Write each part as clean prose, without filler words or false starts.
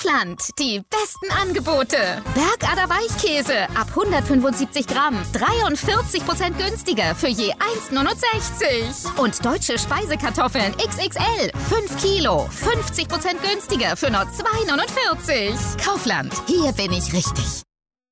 Kaufland. Die besten Angebote. Bergader Weichkäse ab 175 Gramm. 43% günstiger für je 1,69. Und deutsche Speisekartoffeln XXL. 5 Kilo. 50% günstiger für nur 2,49. Kaufland. Hier bin ich richtig.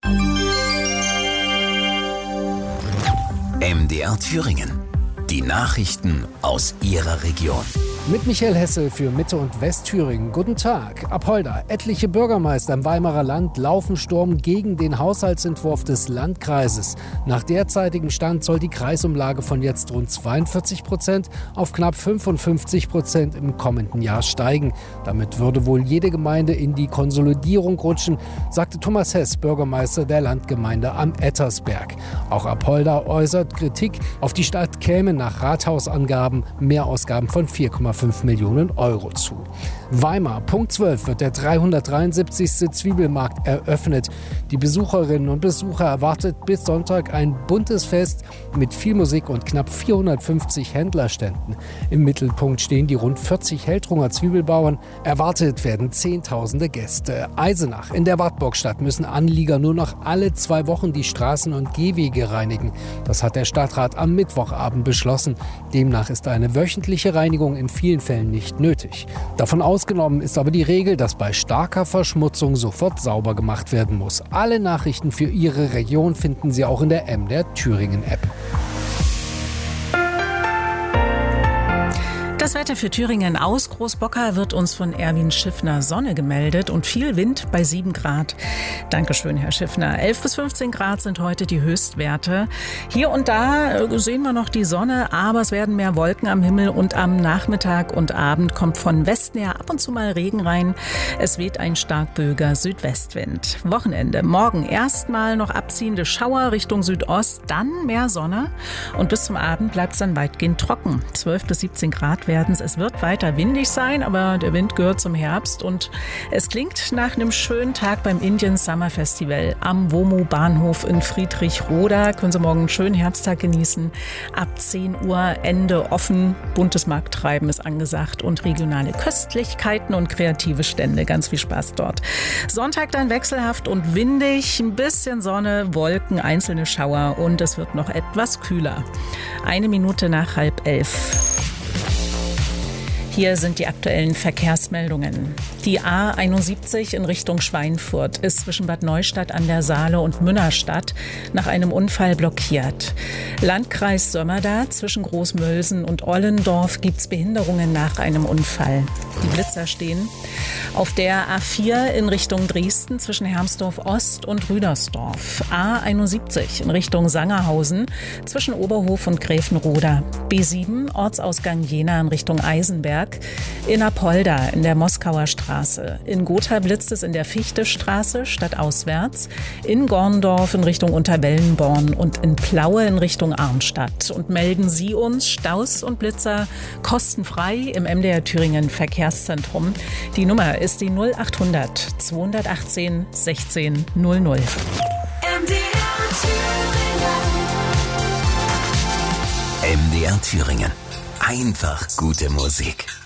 MDR Thüringen. Die Nachrichten aus Ihrer Region. Mit Michael Hesse für Mitte- und Westthüringen. Guten Tag. Apolda. Etliche Bürgermeister im Weimarer Land laufen Sturm gegen den Haushaltsentwurf des Landkreises. Nach derzeitigem Stand soll die Kreisumlage von jetzt rund 42% auf knapp 55% im kommenden Jahr steigen. Damit würde wohl jede Gemeinde in die Konsolidierung rutschen, sagte Thomas Hess, Bürgermeister der Landgemeinde am Ettersberg. Auch Apolda äußert Kritik. Auf die Stadt kämen nach Rathausangaben Mehrausgaben von 4,5 Millionen Euro zu. Weimar, Punkt 12 wird der 373. Zwiebelmarkt eröffnet. Die Besucherinnen und Besucher erwartet bis Sonntag ein buntes Fest mit viel Musik und knapp 450 Händlerständen. Im Mittelpunkt stehen die rund 40 Heldrunger Zwiebelbauern. Erwartet werden Zehntausende Gäste. Eisenach. In der Wartburgstadt müssen Anlieger nur noch alle 2 Wochen die Straßen und Gehwege reinigen. Das hat der Stadtrat am Mittwochabend beschlossen. Demnach ist eine wöchentliche Reinigung in vielen Fällen nicht nötig. Davon ausgenommen ist aber die Regel, dass bei starker Verschmutzung sofort sauber gemacht werden muss. Alle Nachrichten für Ihre Region finden Sie auch in der MDR Thüringen App. Das Wetter für Thüringen aus Großbocker wird uns von Erwin Schiffner. Sonne gemeldet und viel Wind bei 7 Grad. Dankeschön, Herr Schiffner. 11 bis 15 Grad sind heute die Höchstwerte. Hier und da sehen wir noch die Sonne, aber es werden mehr Wolken am Himmel und am Nachmittag und Abend kommt von Westen her ab und zu mal Regen rein. Es weht ein stark böiger Südwestwind. Wochenende. Morgen erstmal noch abziehende Schauer Richtung Südost, dann mehr Sonne und bis zum Abend bleibt es dann weitgehend trocken. 12 bis 17 Grad werden es. Es wird weiter windig sein, aber der Wind gehört zum Herbst und es klingt nach einem schönen Tag beim Indian Summer Festival am WOMO Bahnhof in Friedrichroda. Können Sie morgen einen schönen Herbsttag genießen. Ab 10 Uhr Ende offen. Buntes Markttreiben ist angesagt und regionale Köstlichkeiten und kreative Stände. Ganz viel Spaß dort. Sonntag dann wechselhaft und windig. Ein bisschen Sonne, Wolken, einzelne Schauer und es wird noch etwas kühler. 1 Minute nach 10:30. Hier sind die aktuellen Verkehrsmeldungen. Die A71 in Richtung Schweinfurt ist zwischen Bad Neustadt an der Saale und Münnerstadt nach einem Unfall blockiert. Landkreis Sömmerda zwischen Großmölsen und Ollendorf gibt es Behinderungen nach einem Unfall. Die Blitzer stehen. Auf der A4 in Richtung Dresden zwischen Hermsdorf Ost und Rüdersdorf. A71 in Richtung Sangerhausen zwischen Oberhof und Gräfenroda. B7 Ortsausgang Jena in Richtung Eisenberg. In Apolda in der Moskauer Straße. In Gotha blitzt es in der Fichtestraße stadtauswärts. In Gorndorf in Richtung Unterwellenborn und in Plaue in Richtung Arnstadt. Und melden Sie uns Staus und Blitzer kostenfrei im MDR Thüringen Verkehrszentrum. Die Nummer ist die 0800 218 16 00. MDR Thüringen. MDR Thüringen. Einfach gute Musik.